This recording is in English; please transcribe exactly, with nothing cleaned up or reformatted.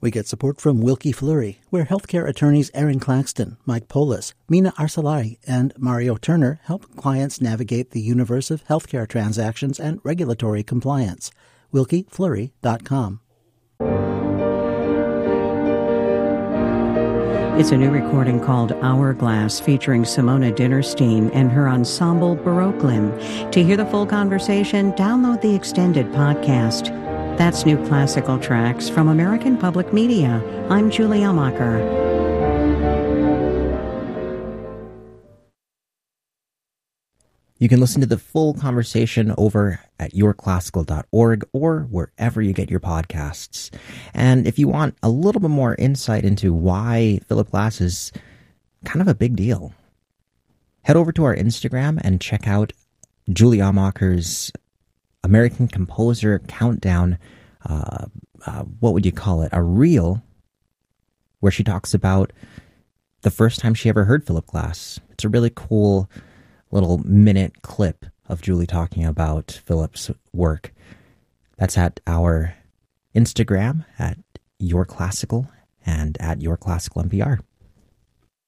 We get support from Wilkie Fleury, where healthcare attorneys Aaron Claxton, Mike Polis, Mina Arsalari, and Mario Turner help clients navigate the universe of healthcare transactions and regulatory compliance. wilkie fleury dot com. It's a new recording called Hourglass featuring Simona Dinnerstein and her ensemble Baroquelim. To hear the full conversation, download the extended podcast. That's New Classical Tracks from American Public Media. I'm Julie Elmacher. You can listen to the full conversation over at your classical dot org or wherever you get your podcasts. And if you want a little bit more insight into why Philip Glass is kind of a big deal, head over to our Instagram and check out Julie Elmacher's American Composer Countdown, uh, uh, what would you call it, a reel, where she talks about the first time she ever heard Philip Glass. It's a really cool little minute clip of Julie talking about Philip's work. That's at our Instagram, at Your Classical, and at Your Classical N P R.